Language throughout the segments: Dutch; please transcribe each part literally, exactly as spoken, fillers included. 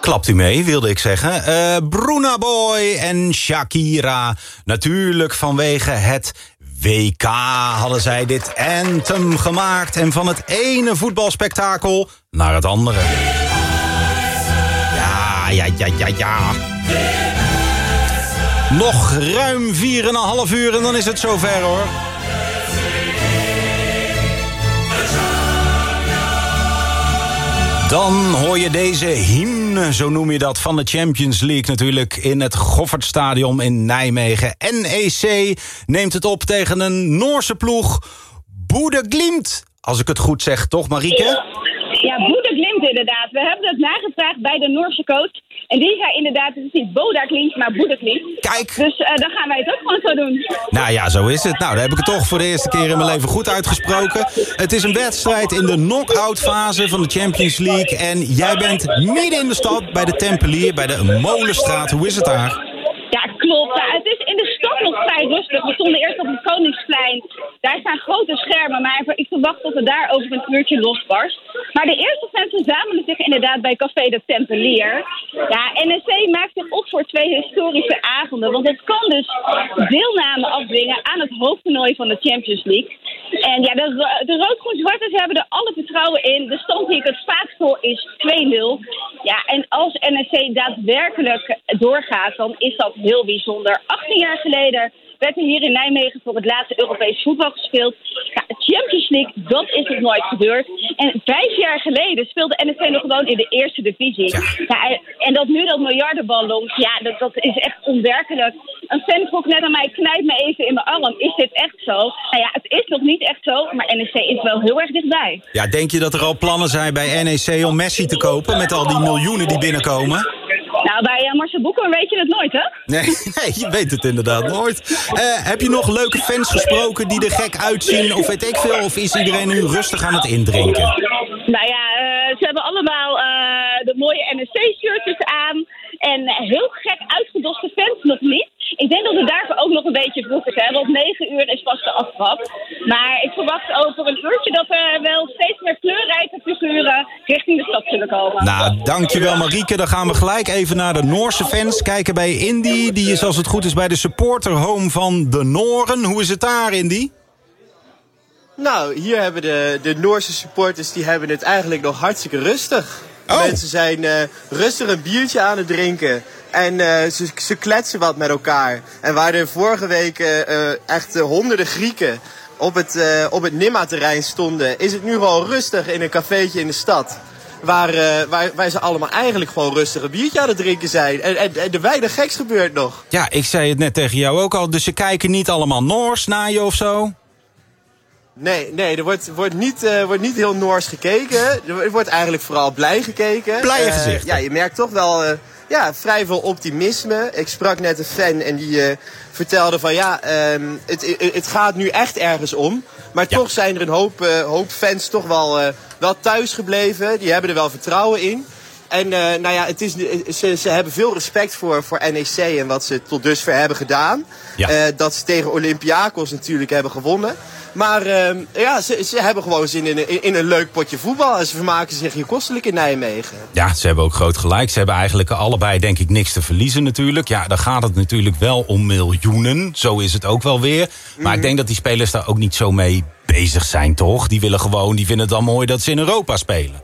Klapt u mee, wilde ik zeggen. Uh, Bruna Boy en Shakira. Natuurlijk vanwege het W K hadden zij dit anthem gemaakt. En van het ene voetbalspektakel naar het andere. Ja, ja, ja, ja, ja. Nog ruim vier en een half uur en dan is het zover, hoor. Dan hoor je deze hymne, zo noem je dat, van de Champions League natuurlijk in het Goffertstadion in Nijmegen. N E C neemt het op tegen een Noorse ploeg, Bodø/Glimt. Als ik het goed zeg, toch Marieke? Ja, Bodø/Glimt inderdaad. We hebben het nagevraagd bij de Noorse coach. En die zei inderdaad, het is niet Bodø/Glimt, maar Bodø/Glimt. Kijk. Dus uh, dan gaan wij het ook gewoon zo doen. Nou ja, zo is het. Nou, dan heb ik het toch voor de eerste keer in mijn leven goed uitgesproken. Het is een wedstrijd in de knock-out fase van de Champions League. En jij bent midden in de stad bij de Tempelier, bij de Molenstraat. Hoe is het daar? Ja, klopt. Ja, het is in de stad nog vrij rustig. We stonden eerst op het Koningsplein. Daar staan grote schermen, maar ik verwacht dat het daar over een uurtje losbarst. Maar de eerste fans verzamelen zich inderdaad bij Café de Tempelier. Ja, N E C maakt zich op voor twee historische avonden. Want het kan dus deelname afdwingen aan het hoofdtoernooi van de Champions League. En ja, de, de rood-groen-zwarters hebben er alle vertrouwen in. De stand die ik het vaakst hoor is twee nul. Ja, en als N E C daadwerkelijk doorgaat, dan is dat heel bijzonder. achttien jaar geleden werd er hier in Nijmegen voor het laatste Europees voetbal gespeeld. Ja, Champions League, dat is nog nooit gebeurd. En vijf jaar geleden speelde N E C nog gewoon in de eerste divisie. Ja. Ja, en dat nu dat miljardenbal longt, ja, dat, dat is echt onwerkelijk. Een fan vroeg net aan mij, knijp me even in mijn arm. Is dit echt zo? Nou ja, het is nog niet echt zo, maar N E C is wel heel erg dichtbij. Ja, denk je dat er al plannen zijn bij N E C om Messi te kopen met al die miljoenen die binnenkomen? Nou, bij uh, Marcel Boeker weet je het nooit, hè? Nee, nee, je weet het inderdaad nooit. Uh, heb je nog leuke fans gesproken die er gek uitzien? Of weet ik veel? Of is iedereen nu rustig aan het indrinken? Nou ja, uh, ze hebben allemaal uh, de mooie N E C-shirtjes aan. En heel gek uitgedoste fans nog niet. Ik denk dat het daarvoor ook nog een beetje vroeg is. Hè? Want negen uur is pas de aftrap. Maar ik verwacht over een uurtje dat er wel steeds meer kleurrijke figuren richting de stad zullen komen. Nou, dankjewel Marieke. Dan gaan we gelijk even naar de Noorse fans kijken bij Indy. Die is als het goed is bij de supporterhome van de Nooren. Hoe is het daar, Indy? Nou, hier hebben de, de Noorse supporters die hebben het eigenlijk nog hartstikke rustig. Oh. Mensen zijn uh, rustig een biertje aan het drinken. En uh, ze, ze kletsen wat met elkaar. En waar er vorige week uh, echt uh, honderden Grieken op het, uh, op het Nimma-terrein stonden, is het nu gewoon rustig in een cafeetje in de stad. Waar, uh, waar, waar ze allemaal eigenlijk gewoon rustig een biertje aan het drinken zijn. En, en, en er weinig geks gebeurt nog. Ja, ik zei het net tegen jou ook al. Dus ze kijken niet allemaal Noors naar je of zo? Nee, nee, er wordt, wordt, niet, uh, wordt niet heel Noors gekeken. Er wordt eigenlijk vooral blij gekeken. Blije gezicht. Uh, ja, je merkt toch wel uh, ja, vrij veel optimisme. Ik sprak net een fan en die uh, vertelde van ja, um, het, het gaat nu echt ergens om. Maar ja. Toch zijn er een hoop, uh, hoop fans toch wel, uh, wel thuis gebleven. Die hebben er wel vertrouwen in. En uh, nou ja, het is, ze, ze hebben veel respect voor, voor N E C en wat ze tot dusver hebben gedaan. Ja. Uh, dat ze tegen Olympiakos natuurlijk hebben gewonnen. Maar uh, ja, ze, ze hebben gewoon zin in, in, in een leuk potje voetbal. En ze vermaken zich hier kostelijk in Nijmegen. Ja, ze hebben ook groot gelijk. Ze hebben eigenlijk allebei denk ik niks te verliezen natuurlijk. Ja, dan gaat het natuurlijk wel om miljoenen. Zo is het ook wel weer. Maar mm-hmm. ik denk dat die spelers daar ook niet zo mee bezig zijn, toch? Die willen gewoon, die vinden het dan mooi dat ze in Europa spelen.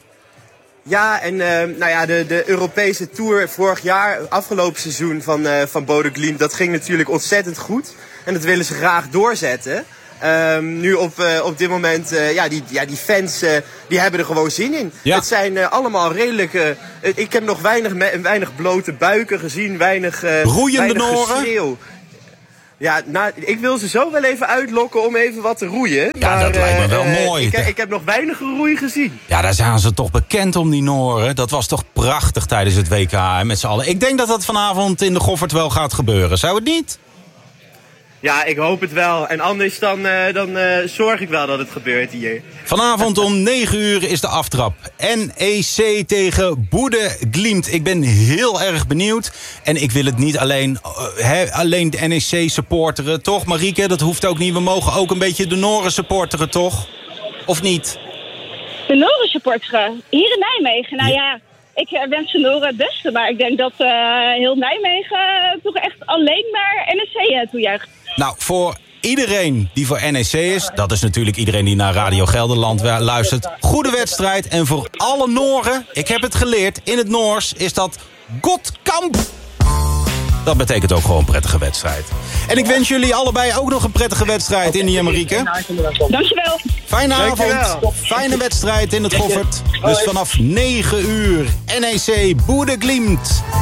Ja, en uh, nou ja, de, de Europese Tour vorig jaar, afgelopen seizoen van, uh, van Bodø/Glimt, dat ging natuurlijk ontzettend goed. En dat willen ze graag doorzetten. Um, nu op, uh, op dit moment, uh, ja, die, ja, die fans, uh, die hebben er gewoon zin in. Ja. Het zijn uh, allemaal redelijke, uh, ik heb nog weinig, me, weinig blote buiken gezien, weinig, uh, roeiende weinig Noren. geschreeuw. Ja, nou, ik wil ze zo wel even uitlokken om even wat te roeien. Ja, maar, dat lijkt me wel uh, mooi. Ik, ik heb nog weinig geroei gezien. Ja, daar zijn ze toch bekend om, die Nooren. Dat was toch prachtig tijdens het W K met z'n allen. Ik denk dat dat vanavond in de Goffert wel gaat gebeuren. Zou het niet? Ja, ik hoop het wel. En anders dan, uh, dan uh, zorg ik wel dat het gebeurt hier. Vanavond om negen uur is de aftrap. N E C tegen Bodø/Glimt. Ik ben heel erg benieuwd. En ik wil het niet alleen, uh, he, alleen de N E C supporteren. Toch, Marieke? Dat hoeft ook niet. We mogen ook een beetje de Noren supporteren, toch? Of niet? De Noren supporteren? Hier in Nijmegen? Nou ja... ik uh, wens Noora het beste. Maar ik denk dat uh, heel Nijmegen uh, toch echt alleen maar N E C uh, toejuicht. Nou, voor iedereen die voor N E C is, dat is natuurlijk iedereen die naar Radio Gelderland luistert. Goede wedstrijd. En voor alle Nooren, ik heb het geleerd, in het Noors is dat Godkamp. Dat betekent ook gewoon een prettige wedstrijd. En ik wens jullie allebei ook nog een prettige wedstrijd, Indy en Marieke. Dankjewel. Fijne avond. Dankjewel. Fijne wedstrijd in het Goffert. Dus vanaf negen uur N E C Boede Glimt.